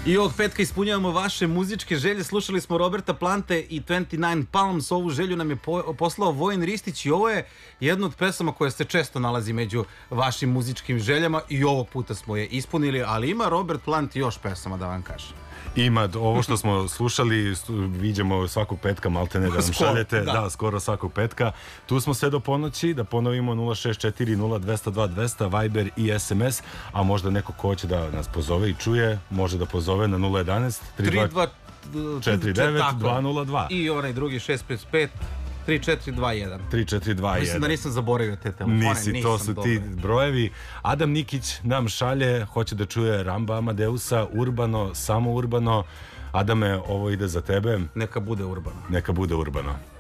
I ovog petka ispunjavamo vaše muzičke želje. Slušali smo Roberta Plante i 29 Palms. Ovu želju nam je poslao Vojin Ristić i ovo je jedna od pesama koja se često nalazi među vašim muzičkim željama i ovog puta smo je ispunili, ali ima Robert Plant još pesama da vam kažem. Ima, ovo što smo slušali, viđamo svakog petka, maltene da nam šaljete, da, skoro svakog petka. Tu smo sve do ponoći, da ponovimo 064 0202 200, Viber i SMS, a možda neko ko hoće da nas pozove i čuje, može da pozove na 011 32 49 202. I onaj drugi 655 3421. 3421. Mislim da nisam zaboravio te telefone. Nisi, to su ti brojevi. Adam Nikić nam šalje, hoće da čuje Ramba Amadeusa, Urbano, samo Urbano. Adame, ovo ide za tebe. Neka bude Urbano. Neka bude Urbano.